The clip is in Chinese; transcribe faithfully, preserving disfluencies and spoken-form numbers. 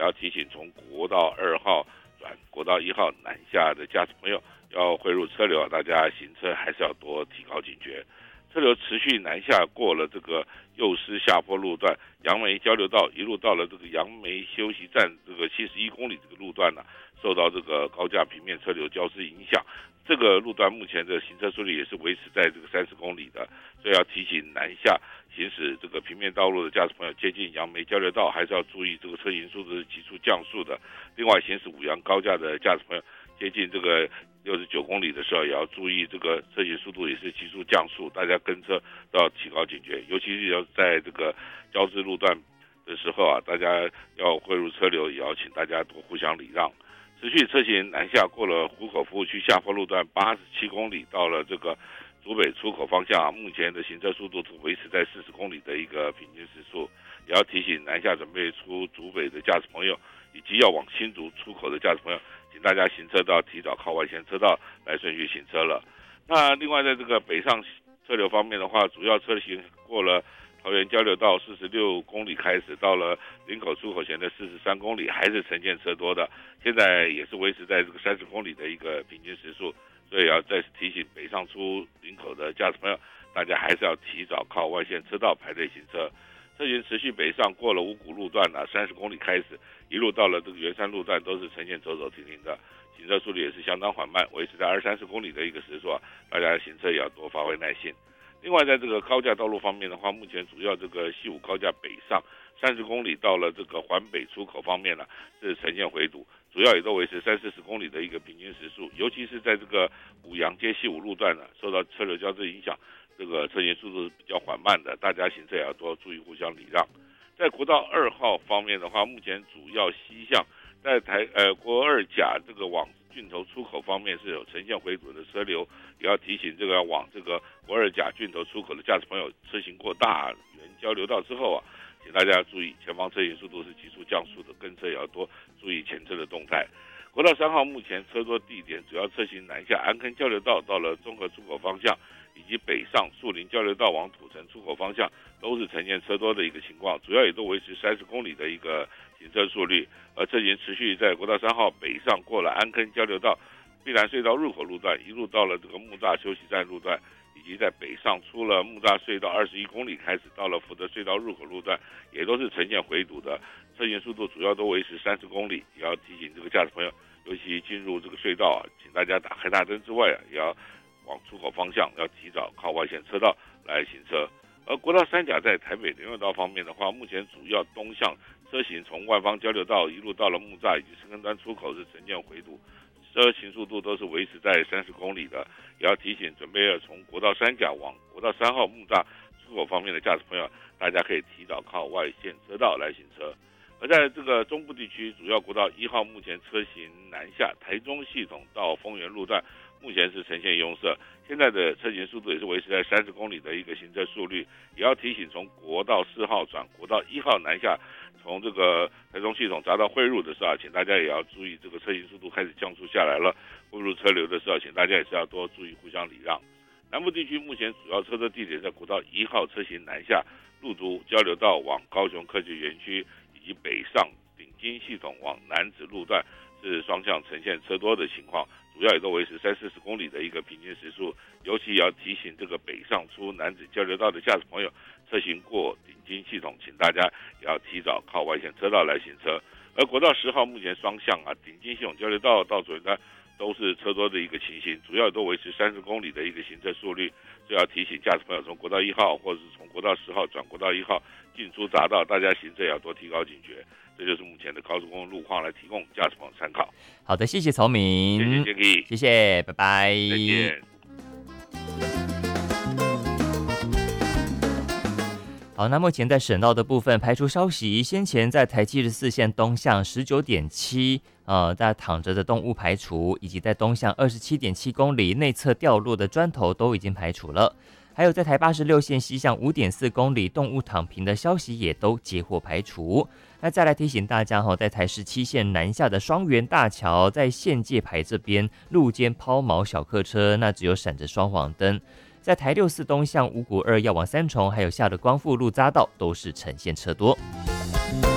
要提醒从国道二号转国道一号南下的驾驶朋友要汇入车流，大家行车还是要多提高警觉。车流持续南下，过了这个右师下坡路段、杨梅交流道，一路到了这个杨梅休息站，这个七十一公里这个路段呢、啊，受到这个高架平面车流交织影响，这个路段目前的行车速率也是维持在这个三十公里的，所以要提醒南下行驶这个平面道路的驾驶朋友，接近杨梅交流道还是要注意这个车行速度是急速降速的。另外，行驶五羊高架的驾驶朋友，接近这个六十九公里的时候，也要注意这个车行速度也是急速降速，大家跟车都要提高警觉，尤其是要在这个交织路段的时候啊，大家要汇入车流，也要请大家多互相礼让。持续车行南下，过了湖口服务区下坡路段八十七公里，到了这个竹北出口方向啊，目前的行车速度是维持在四十公里的一个平均时速，也要提醒南下准备出竹北的驾驶朋友，以及要往新竹出口的驾驶朋友，请大家行车都要提早靠外线车道来顺序行车了。那另外在这个北上车流方面的话，主要车型过了桃园交流道四十六公里开始，到了林口出口前的四十三公里，还是呈现车多的，现在也是维持在这个三十公里的一个平均时速，所以要再次提醒北上出林口的驾驶朋友，大家还是要提早靠外线车道排队行车。车型持续北上，过了五股路段啊，三十公里开始，一路到了这个圆山路段，都是呈现走走停停的，行车速率也是相当缓慢，维持在二三十公里的一个时速啊，大家行车也要多发挥耐心。另外，在这个高架道路方面的话，目前主要这个西武高架北上三十公里到了这个环北出口方面呢、啊，是呈现回堵，主要也都维持三四十公里的一个平均时速，尤其是在这个五羊街西武路段呢、啊，受到车流交织影响，这个车行速度是比较缓慢的，大家行车也要多注意互相礼让。在国道二号方面的话，目前主要西向在台呃国二甲这个往郡头出口方面是有呈现回堵的车流，也要提醒这个往这个国二甲郡头出口的驾驶朋友，车行过大园交流道之后啊，请大家注意前方车行速度是急速降速的，跟车也要多注意前车的动态。国道三号目前车多地点主要车行南下安坑交流道到了综合出口方向，以及北上树林交流道往土城出口方向，都是呈现车多的一个情况，主要也都维持三十公里的一个行车速率。而车行持续在国道三号北上过了安坑交流道、碧兰隧道入口路段，一路到了这个木栅休息站路段，以及在北上出了木栅隧道二十一公里开始到了福德隧道入口路段，也都是呈现回堵的，车行速度主要都维持三十公里。也要提醒这个驾驶朋友，尤其进入这个隧道啊，请大家打开大灯之外啊，也要往出口方向要提早靠外线车道来行车。而国道三甲在台北联络道方面的话，目前主要东向车行从万方交流道一路到了木栅以及深坑端出口是呈现回堵，车行速度都是维持在三十公里的，也要提醒准备要从国道三甲往国道三号木栅出口方面的驾驶朋友，大家可以提早靠外线车道来行车。而在这个中部地区，主要国道一号目前车行南下台中系统到丰原路段，目前是呈现拥塞，现在的车行速度也是维持在三十公里的一个行车速率，也要提醒从国道四号转国道一号南下，从这个台中系统匝道汇入的时候，请大家也要注意这个车行速度开始降速下来了，汇入车流的时候，请大家也是要多注意互相礼让。南部地区目前主要车的地点在国道一号车行南下路竹交流道往高雄科技园区，以及北上顶金系统往南子路段是双向呈现车多的情况，主要也都维持三四十公里的一个平均时速，尤其也要提醒这个北上出南子交流道的驾驶朋友，车行过顶金系统，请大家也要提早靠外线车道来行车。而国道十号目前双向啊，顶金系统交流道到左端都是车多的一个情形，主要都维持三十公里的一个行车速率，所以要提醒驾驶朋友从国道一号或者是从国道十号转国道一号进出匝道，大家行车也要多提高警觉。这就是目前的高速公路路况，来提供驾驶朋友参考。 好的，谢谢曹明， 谢谢 Jacky， 谢谢，拜拜， 再见。 好，那目前在省道的部分排除消息，先前在台七十四线东向十九点七，呃，在躺着的动物排除，以及在东向二十七点七公里内侧掉落的砖头都已经排除了。还有在台八十六线西向五点四公里动物躺平的消息也都截获排除。那再来提醒大家哈，在台十七线南下的双园大桥，在县界牌这边路肩抛锚小客车，那只有闪着双黄灯。在台六四东向五股二要往三重，还有下的光复路匝道都是呈现车多。